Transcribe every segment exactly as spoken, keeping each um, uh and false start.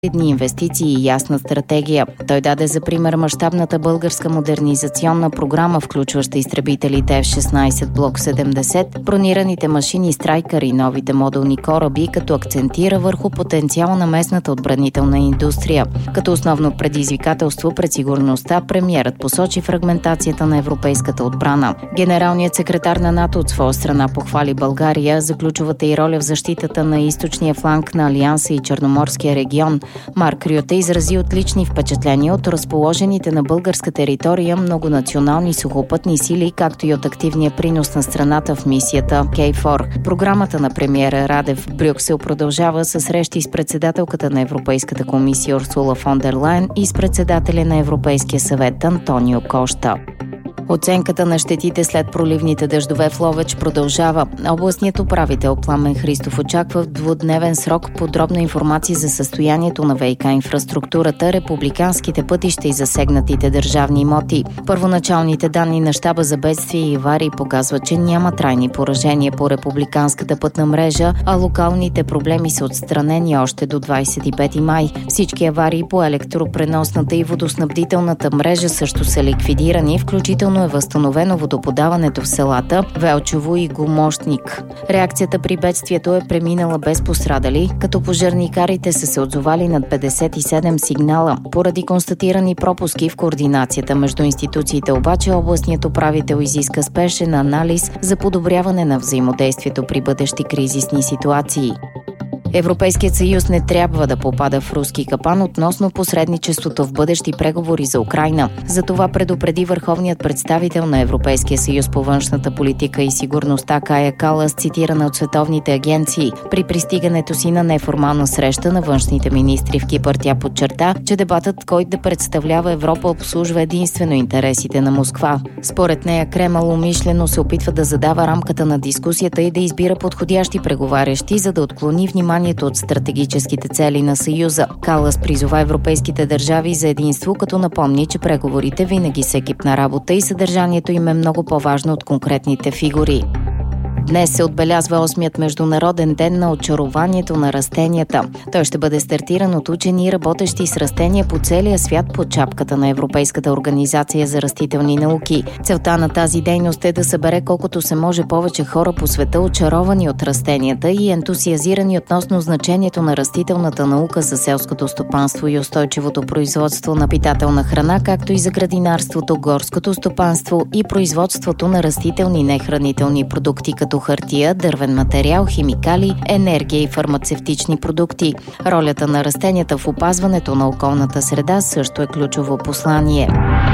Едни инвестиции и ясна стратегия. Той даде за пример мащабната българска модернизационна програма, включваща изтребителите Еф шестнайсет Блок седемдесет, бронираните машини Страйкър и новите модулни кораби, като акцентира върху потенциала на местната отбранителна индустрия. Като основно предизвикателство пред сигурността, премиерът посочи фрагментацията на европейската отбрана. Генералният секретар на НАТО от своя страна похвали България за ключовата й роля в защитата на източния фланг на Алианса и Черноморския регион. Марк Рюте изрази отлични впечатления от разположените на българска територия многонационални сухопътни сили, както и от активния принос на страната в мисията кей фор. Програмата на премиера Радев в Брюксел продължава със срещи с председателката на Европейската комисия Урсула фон дер Лайен и с председателя на Европейския съвет Антонио Кошта. Оценката на щетите след проливните дъждове в Ловеч продължава. Областният управител Пламен Христов очаква в двудневен срок подробна информация за състоянието на ВиК инфраструктурата, републиканските пътища и засегнатите държавни имоти. Първоначалните данни на щаба за бедствия и аварии показват, че няма трайни поражения по републиканската пътна мрежа, а локалните проблеми са отстранени още до двадесет и пети май. Всички аварии по електропреносната и водоснабдителната мрежа също са ликвидирани, включително е възстановено водоподаването в селата Велчево и Гомощник. Реакцията при бедствието е преминала без пострадали, като пожарникарите са се отзовали над петдесет и седем сигнала. Поради констатирани пропуски в координацията между институциите обаче, областният управител изиска спешен анализ за подобряване на взаимодействието при бъдещи кризисни ситуации. Европейският съюз не трябва да попада в руски капан относно посредничеството в бъдещи преговори за Украйна. За това предупреди върховният представител на Европейския съюз по външната политика и сигурността Кая Калас, цитирана от световните агенции. При пристигането си на неформална среща на външните министри в Кипър тя подчерта, че дебатът, който да представлява Европа, обслужва единствено интересите на Москва. Според нея Кремъл умишлено се опитва да задава рамката на дискусията и да избира подходящи преговарящи, за да отклони внимание от стратегическите цели на Съюза. Калас призова европейските държави за единство, като напомни, че преговорите винаги са екипна работа и съдържанието им е много по-важно от конкретните фигури. Днес се отбелязва осмият международен ден на очарованието на растенията. Той ще бъде стартиран от учени, работещи с растения по целия свят под шапката на Европейската организация за растителни науки. Целта на тази дейност е да събере колкото се може повече хора по света, очаровани от растенията и ентусиазирани относно значението на растителната наука за селското стопанство и устойчивото производство на питателна храна, както и за градинарството, горското стопанство и производството на растителни нехранителни продукти, като хартия, дървен материал, химикали, енергия и фармацевтични продукти. Ролята на растенията в опазването на околната среда също е ключово послание.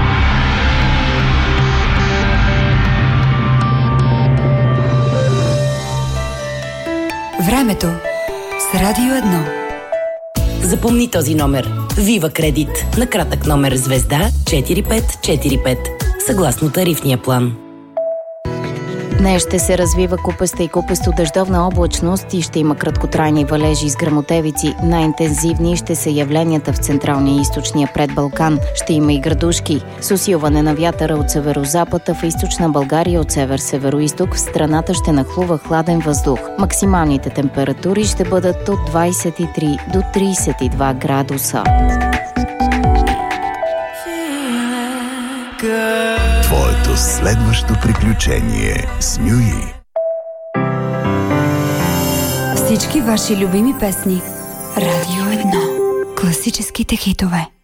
Времето с Радио едно. Запомни този номер. Вива Кредит. На кратък номер звезда четири пет четири пет. Съгласно тарифния план. Днес ще се развива купеста и купесто-дъждовна облачност и ще има краткотрайни валежи с гръмотевици. Най-интензивни ще са явленията в централния и източния предбалкан. Ще има и градушки. С усилване на вятъра от северо-запада в източна България от север-северо-исток в страната ще нахлува хладен въздух. Максималните температури ще бъдат от двадесет и три до тридесет и два градуса. Твоето следващо приключение с Мюи. Всички ваши любими песни. Радио едно. Класическите хитове.